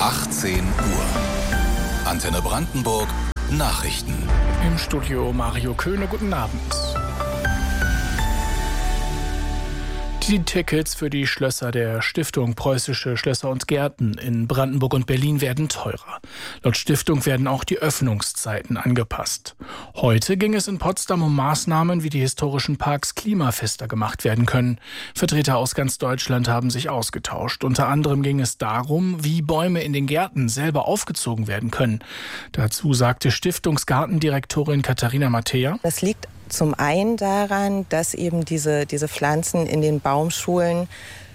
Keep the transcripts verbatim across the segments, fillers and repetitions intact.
achtzehn Uhr. Antenne Brandenburg Nachrichten. Im Studio Mario Köhne, guten Abend. Die Tickets für die Schlösser der Stiftung Preußische Schlösser und Gärten in Brandenburg und Berlin werden teurer. Laut Stiftung werden auch die Öffnungszeiten angepasst. Heute ging es in Potsdam um Maßnahmen, wie die historischen Parks klimafester gemacht werden können. Vertreter aus ganz Deutschland haben sich ausgetauscht. Unter anderem ging es darum, wie Bäume in den Gärten selber aufgezogen werden können. Dazu sagte Stiftungsgartendirektorin Katharina Mattea: Das liegt zum einen daran, dass eben diese, diese Pflanzen in den Baumschulen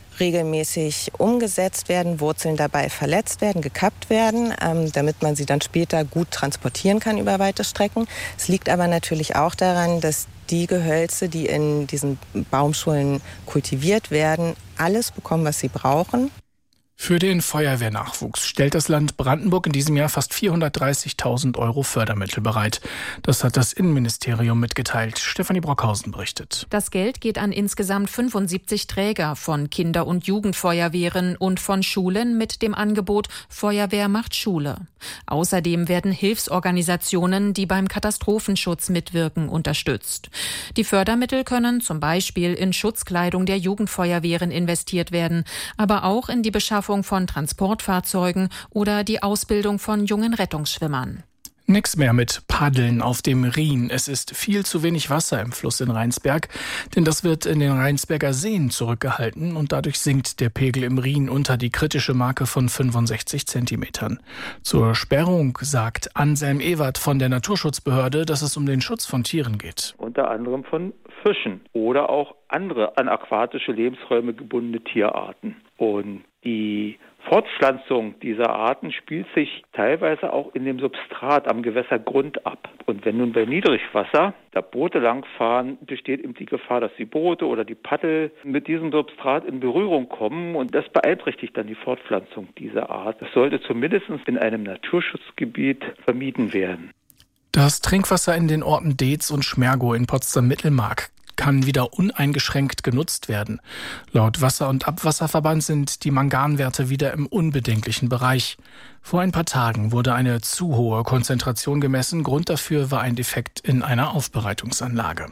regelmäßig umgesetzt werden, Wurzeln dabei verletzt werden, gekappt werden, ähm, damit man sie dann später gut transportieren kann über weite Strecken. Es liegt aber natürlich auch daran, dass die Gehölze, die in diesen Baumschulen kultiviert werden, alles bekommen, was sie brauchen. Für den Feuerwehrnachwuchs stellt das Land Brandenburg in diesem Jahr fast vierhundertdreißigtausend Euro Fördermittel bereit. Das hat das Innenministerium mitgeteilt. Stefanie Brockhausen berichtet. Das Geld geht an insgesamt fünfundsiebzig Träger von Kinder- und Jugendfeuerwehren und von Schulen mit dem Angebot Feuerwehr macht Schule. Außerdem werden Hilfsorganisationen, die beim Katastrophenschutz mitwirken, unterstützt. Die Fördermittel können zum Beispiel in Schutzkleidung der Jugendfeuerwehren investiert werden, aber auch in die Beschaffung von Transportfahrzeugen oder die Ausbildung von jungen Rettungsschwimmern. Nix mehr mit Paddeln auf dem Rhin. Es ist viel zu wenig Wasser im Fluss in Rheinsberg, denn das wird in den Rheinsberger Seen zurückgehalten und dadurch sinkt der Pegel im Rhin unter die kritische Marke von fünfundsechzig Zentimetern. Zur Sperrung sagt Anselm Ewert von der Naturschutzbehörde, dass es um den Schutz von Tieren geht. Unter anderem von Fischen oder auch andere an aquatische Lebensräume gebundene Tierarten. Und die Fortpflanzung dieser Arten spielt sich teilweise auch in dem Substrat am Gewässergrund ab. Und wenn nun bei Niedrigwasser da Boote langfahren, besteht eben die Gefahr, dass die Boote oder die Paddel mit diesem Substrat in Berührung kommen. Und das beeinträchtigt dann die Fortpflanzung dieser Art. Das sollte zumindest in einem Naturschutzgebiet vermieden werden. Das Trinkwasser in den Orten Deetz und Schmergow in Potsdam-Mittelmark kann wieder uneingeschränkt genutzt werden. Laut Wasser- und Abwasserverband sind die Manganwerte wieder im unbedenklichen Bereich. Vor ein paar Tagen wurde eine zu hohe Konzentration gemessen. Grund dafür war ein Defekt in einer Aufbereitungsanlage.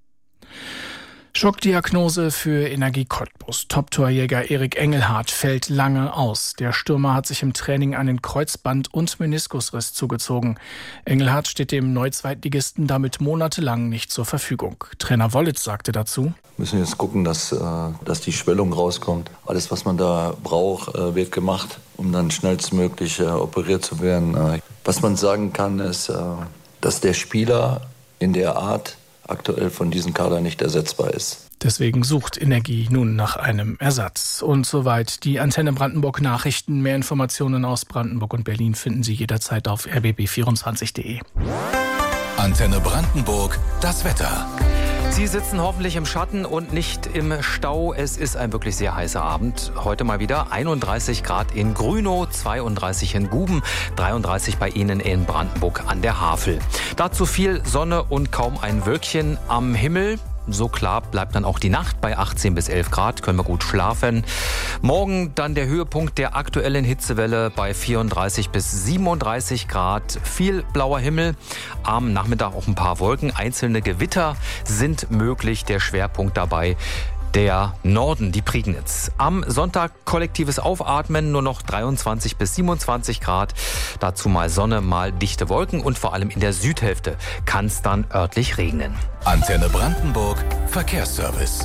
Schockdiagnose für Energie Cottbus. Top-Torjäger Erik Engelhardt fällt lange aus. Der Stürmer hat sich im Training einen Kreuzband- und Meniskusriss zugezogen. Engelhardt steht dem Neu-Zweitligisten damit monatelang nicht zur Verfügung. Trainer Wollitz sagte dazu: Wir müssen jetzt gucken, dass, dass die Schwellung rauskommt. Alles, was man da braucht, wird gemacht, um dann schnellstmöglich operiert zu werden. Was man sagen kann, ist, dass der Spieler in der Art aktuell von diesem Kader nicht ersetzbar ist. Deswegen sucht Energie nun nach einem Ersatz. Und soweit die Antenne Brandenburg Nachrichten. Mehr Informationen aus Brandenburg und Berlin finden Sie jederzeit auf r b b vierundzwanzig punkt d e. Antenne Brandenburg, das Wetter. Sie sitzen hoffentlich im Schatten und nicht im Stau. Es ist ein wirklich sehr heißer Abend. Heute mal wieder einunddreißig Grad in Grünow, zweiunddreißig in Guben, dreiunddreißig bei Ihnen in Brandenburg an der Havel. Dazu viel Sonne und kaum ein Wölkchen am Himmel. So klar bleibt dann auch die Nacht bei achtzehn bis elf Grad, können wir gut schlafen. Morgen dann der Höhepunkt der aktuellen Hitzewelle bei vierunddreißig bis siebenunddreißig Grad. Viel blauer Himmel, am Nachmittag auch ein paar Wolken. Einzelne Gewitter sind möglich, der Schwerpunkt dabei der Norden, die Prignitz. Am Sonntag kollektives Aufatmen, nur noch dreiundzwanzig bis siebenundzwanzig Grad. Dazu mal Sonne, mal dichte Wolken und vor allem in der Südhälfte kann es dann örtlich regnen. Antenne Brandenburg, Verkehrsservice.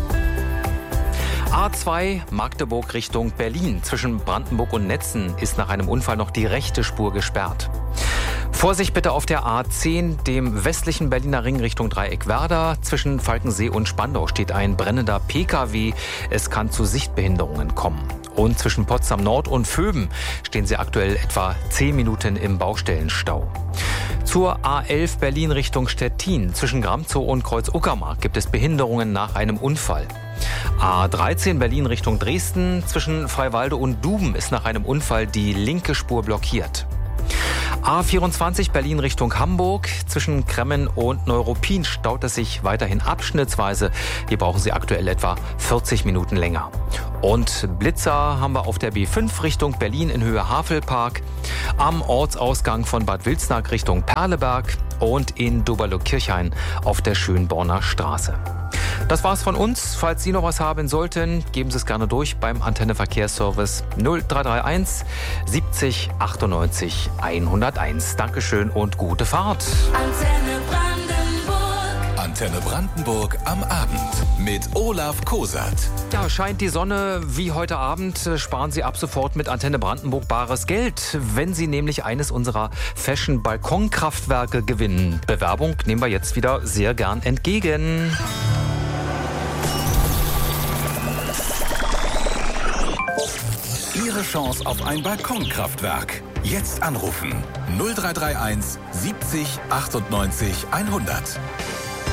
A zwei Magdeburg Richtung Berlin. Zwischen Brandenburg und Netzen ist nach einem Unfall noch die rechte Spur gesperrt. Vorsicht bitte auf der A zehn, dem westlichen Berliner Ring Richtung Dreieck-Werder. Zwischen Falkensee und Spandau steht ein brennender P K W. Es kann zu Sichtbehinderungen kommen. Und zwischen Potsdam Nord und Vöben stehen Sie aktuell etwa zehn Minuten im Baustellenstau. Zur A elf Berlin Richtung Stettin. Zwischen Gramzow und Kreuz-Uckermark gibt es Behinderungen nach einem Unfall. A dreizehn Berlin Richtung Dresden. Zwischen Freiwalde und Duben ist nach einem Unfall die linke Spur blockiert. A vierundzwanzig Berlin Richtung Hamburg. Zwischen Kremmen und Neuruppin staut es sich weiterhin abschnittsweise. Hier brauchen Sie aktuell etwa vierzig Minuten länger. Und Blitzer haben wir auf der B fünf Richtung Berlin in Höhe Havelpark, am Ortsausgang von Bad Wilsnack Richtung Perleberg und in Doberlo-Kirchhain auf der Schönborner Straße. Das war's von uns. Falls Sie noch was haben sollten, geben Sie es gerne durch beim Antenne Verkehrsservice null drei drei eins siebzig achtundneunzig hunderteins. Dankeschön und gute Fahrt. Antenne Brandenburg. Antenne Brandenburg am Abend mit Olaf Kosat. Ja, scheint die Sonne wie heute Abend, sparen Sie ab sofort mit Antenne Brandenburg bares Geld, wenn Sie nämlich eines unserer Fashion-Balkonkraftwerke gewinnen. Bewerbung nehmen wir jetzt wieder sehr gern entgegen. Ihre Chance auf ein Balkonkraftwerk. Jetzt anrufen null drei drei eins siebzig achtundneunzig hundert.